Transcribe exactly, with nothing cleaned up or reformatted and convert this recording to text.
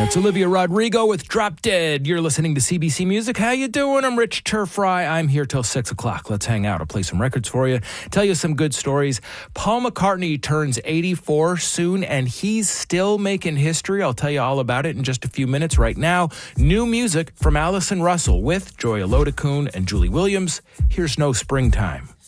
It's Olivia Rodrigo with Drop Dead. You're listening to C B C Music. How you doing? I'm Rich Turfry. I'm here till six o'clock. Let's hang out. I'll play some records for you, tell you some good stories. Paul McCartney turns eighty-four soon, and he's still making history. I'll tell you all about it in just a few minutes. Right now, new music from Allison Russell with Joya Lodekun and Julie Williams. Here's No Springtime.